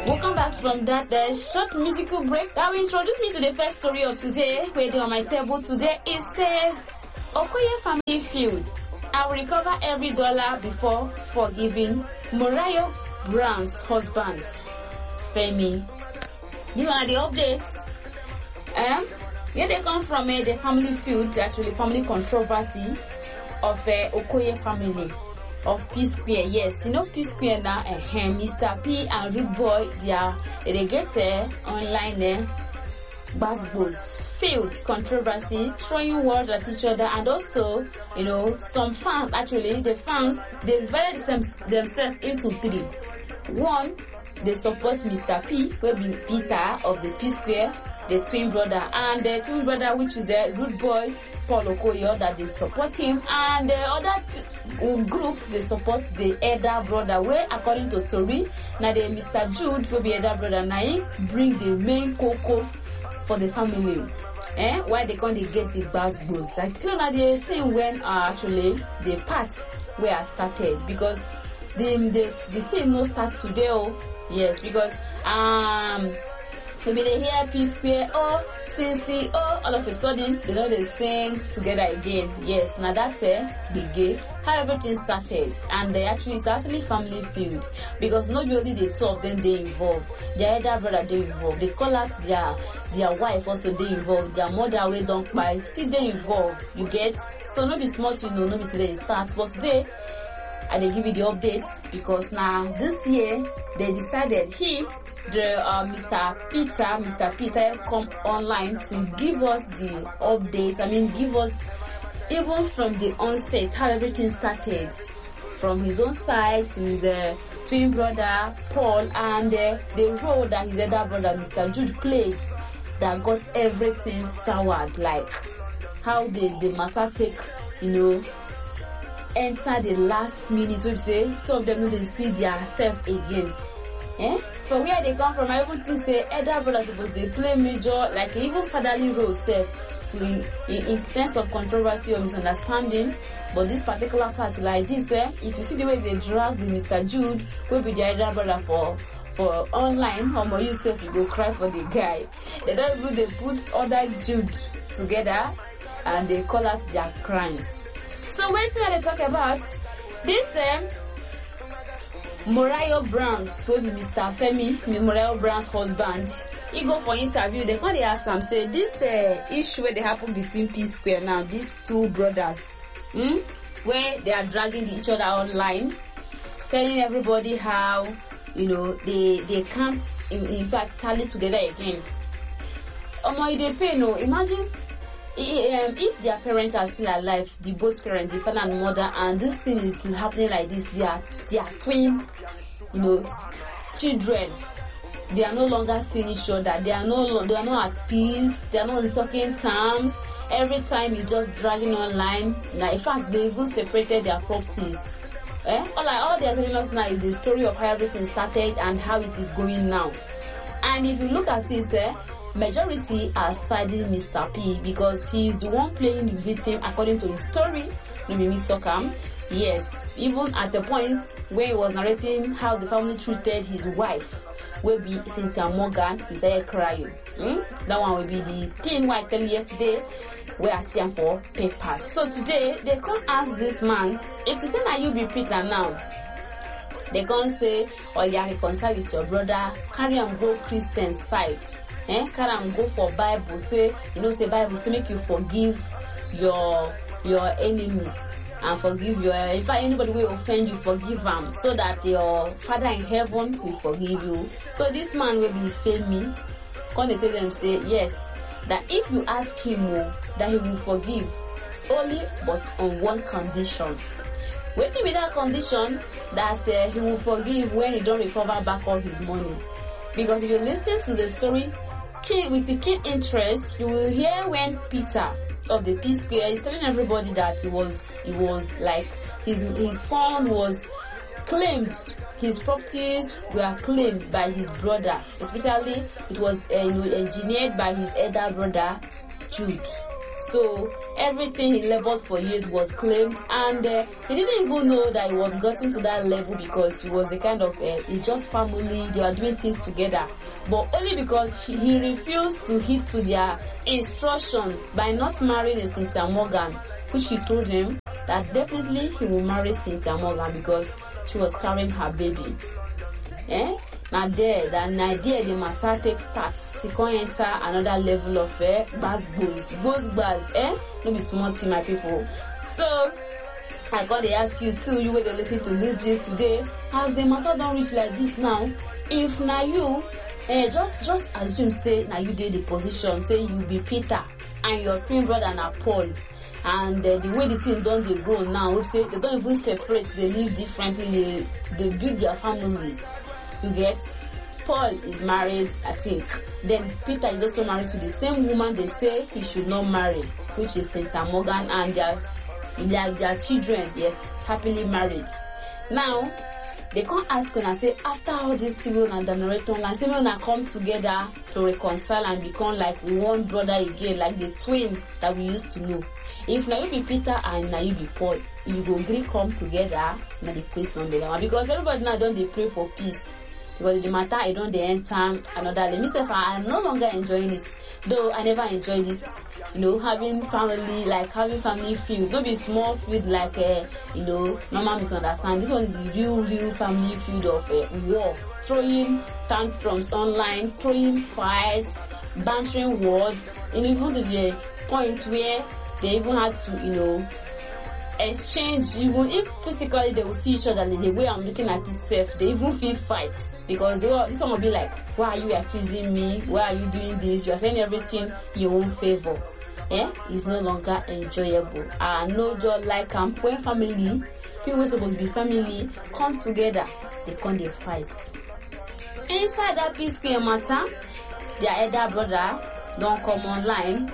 We'll come back from that short musical break. That will introduce me to the first story of today. Waiting on my table today. It says, Okoye family feud. I will recover every dollar before forgiving Mariah Brown's husband, Femi. These are the updates. Where they come from, the family feud, actually family controversy of Okoye family of P Square. Yes, you know P Square now. Mr. P and Rude Boy, they get online basketballs, field controversy, throwing words at each other, and also, you know, some fans, actually, the fans, they divided themselves into three. One, they support Mr. P, will be Peter of the P Square, the twin brother, and the twin brother, which is a Rude Boy, Paul Okoye, that they support him, and the other group, they support the elder brother, where according to Tori, now the Mr. Jude will be elder brother, now he bring the main cocoa for the family. Why they can't get the basketballs? I feel that the thing when actually the parts were started, because the thing no starts today. Oh yes, because maybe they hear P Square Cincy all of a sudden they know they sing together again. Yes, now that's big gay. How everything started, and it's actually family feud, because not only the two of them they involved, their elder brother they involved, they call out their wife also they involved, their mother we don't buy still they involved. You get, so not be smart, you know, not be today it starts, but today I they give you the updates, because now this year they decided Mr. Peter come online to give us the updates. I mean, give us even from the onset how everything started, from his own side to his twin brother Paul, and the role that his elder brother Mr. Jude played that got everything soured, like how the matter take, you know, enter the last minute. We say two of them don't see their self again. From where they come from, I even think say elder brother supposed they play major, like even fatherly role self to in terms of controversy or misunderstanding. But this particular part like this, if you see the way they drag the Mr. Jude, will be the elder brother for online, how you self you go cry for the guy. They don't do, they put other Jude together and they call out their crimes. So when they talk about this Mariah Brown, so Mr. Femi, Mariah Brown's husband, he go for interview. They can't ask him, say this issue where they happen between P Square now, these two brothers, where they are dragging each other online, telling everybody how, you know, they can't in fact tally together again. They pay no. Imagine if their parents are still alive, the both parents, the father and mother, and this thing is happening like this, they are twin, you know, children. They are no longer seeing each other. They are not at peace. They are not in talking terms. Every time it's just dragging online. Now, in fact, they even separated their properties. All they are telling us now is the story of how everything started and how it is going now. And if you look at it, majority are siding Mr. P, because he is the one playing the victim according to his story. Let me talk him. Yes, even at the point where he was narrating how the family treated his wife, will be Cynthia Morgan, he started crying. That one will be the thing what I tell you yesterday, where I see him for papers. So today they can't ask this man if to say now you be Peter now. They can't say, oh yeah, reconcile with your brother, carry and go Christian side. Carry and go for Bible. Say, you know, say Bible, so make you forgive your enemies and forgive if anybody will offend you, forgive them, so that your Father in heaven will forgive you. So this man will be Femi. Can they tell them say yes, that if you ask him that he will forgive, only but on one condition. Waiting with that condition that he will forgive when he don't recover back all his money. Because if you listen to the story with the keen interest, you will hear when Peter of the P Square is telling everybody that he was like his fund was claimed, his properties were claimed by his brother, especially it was engineered by his elder brother Jude. So everything he labored for years was claimed, and he didn't even know that he was gotten to that level because he was a kind of it's just family. They were doing things together, but only because he refused to heed to their instruction by not marrying a Cynthia Morgan, which he told him that definitely he will marry Cynthia Morgan because she was carrying her baby. Now there, the matter takes starts. He can't enter another level of baz. No be small thing, my people. So I got to ask you too, you will listen to this gist today. Has the matter don't reach like this now? If now you just assume say now you did the position, say you be Peter and your twin brother na Paul. And the way the thing done they go now, we say they don't even separate, they live differently, they build their families. You get? Paul is married, I think. Then Peter is also married to the same woman they say he should not marry, which is Cynthia Morgan, and their children, yes, happily married. Now, they can't ask and say, after all this Stephen and the narrator, and Stephen come together to reconcile and become like one brother again, like the twin that we used to know. If now you be Peter and now you be Paul, you go agree come together, now the question be that one. Because everybody now don't they pray for peace. Because the matter I don't they enter another. Let me say I'm no longer enjoying it. Though I never enjoyed it. Having family feud. Don't be small feud like normal misunderstanding. This one is the real family feud of war. Throwing tantrums online, throwing fights, bantering words, and even to the point where they even had to, exchange, even if physically they will see each other, the way I'm looking at itself, they even feel fights. Because this one will be like, why are you accusing me? Why are you doing this? You are saying everything in your own favor. It's no longer enjoyable. No joy like when family, people supposed to be family, come together, they come they fight. Inside that P Square matter, their elder brother don't come online.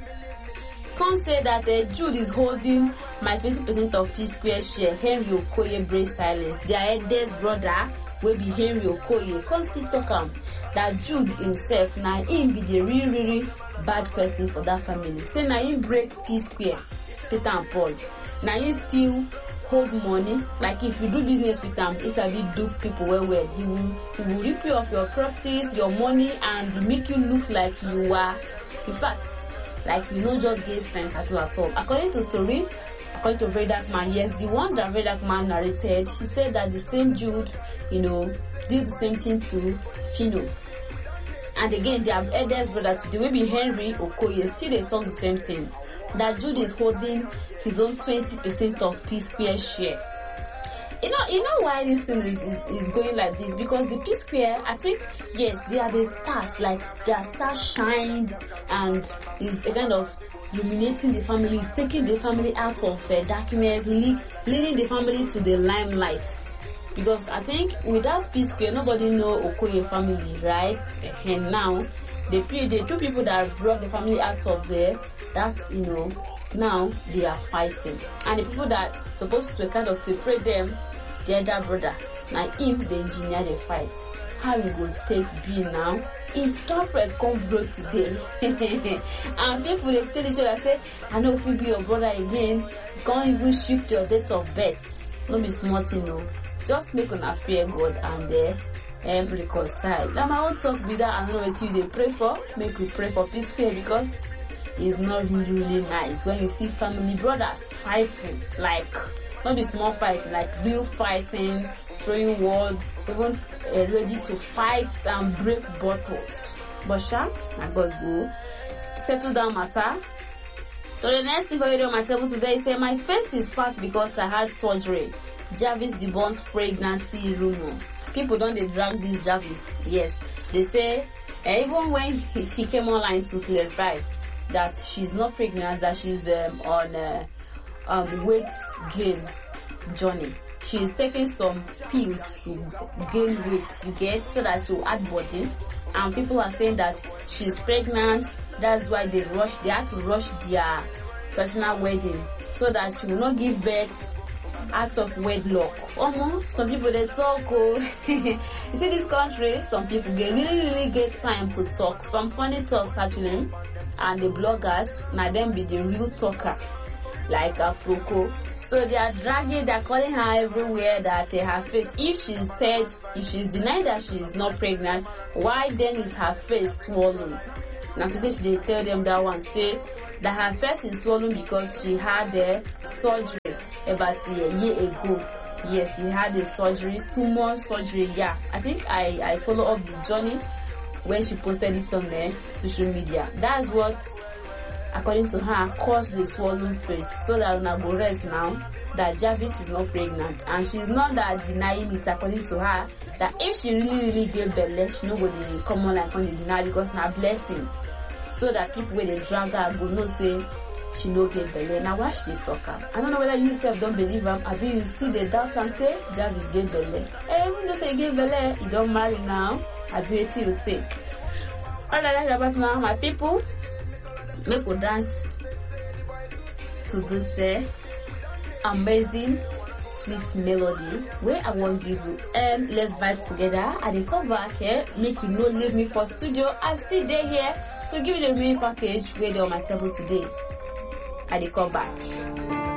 Can't say that Jude is holding my 20% of P Square share. Henry Okoye brace silence. Their eldest brother will be Henry Okoye. Can't still talk that Jude himself, now him be the really bad person for that family. Say now him break P Square, Peter and Paul. Now he still hold money. Like if you do business with him, it's a bit do people well. He will rip you off your properties, your money, and make you look like you are, in fact, like you just get sense at all. According to story, according to Very Dark Man, yes, the one that Very Dark Man narrated, he said that the same Jude, did the same thing to Phino. And again, their eldest brother today will be Henry Okoye, still they talk the same thing. That Jude is holding his own 20% of P Square share. You know why this thing is going like this? Because the P Square, I think, yes, they are the stars, like their stars shined and is a kind of illuminating the family, is taking the family out of darkness, leading the family to the limelight. Because I think without P Square, nobody know Okoye family, right? And now, the two people that brought the family out of there, that's, now they are fighting. And the people that supposed to kind of separate them, the elder brother, now him, the engineer, they fight. How you go take B now? If corporate come broke today, and people they tell each other, say, I know if you be your brother again, you can't even shift your date of birth. Don't be smart, Just make una fear God and reconcile. Now my own talk with that, I don't know what you they pray for. Make you pray for peace here because it's not really nice when you see family brothers fighting, like not be small fight, like real fighting, throwing words, even ready to fight and break bottles. But I God go settle down matter. So the next thing for you on my table today is say my face is fat because I had surgery. Jarvis debunks pregnancy rumor. People don't they drag this Jarvis. Yes, they say even when she came online to clarify that she's not pregnant, that she's on weight gain journey. She is taking some pills to gain weight, you get, so that she will add body. And people are saying that she's pregnant. That's why they had to rush their personal wedding so that she will not give birth out of wedlock. Some people they talk. You see this country, some people really get time to talk. Some funny talks actually, and the bloggers now them be the real talker, like Afroko. So they are dragging, they're calling her everywhere that her face. If she's denying that she is not pregnant, why then is her face swollen? Now today she tell them that one, say that her face is swollen because she had a surgery about a year ago. Yes, she had a surgery, 2 months surgery. Yeah, I think I follow up the journey when she posted it on the social media. That's what, according to her, caused the swollen face. So that una go rest now that Jarvis is not pregnant, and she's not that denying it. According to her, that if she really gave belle, she no go the common like on the deny because na blessing. So that people when they drag her go no say she no get belle. Now why she dey talk am? I don't know whether you yourself don't believe am, abi you still dey doubt and say Jarvis get belle. We no say get belle, he don't marry now. Abi wetin you think? All I like about now, my people, make we dance to this amazing sweet melody where I want give you. Let's vibe together. I dey come back here, make you no leave me for studio. I still dey here to give you the remaining package where they on my table today. I dey come back.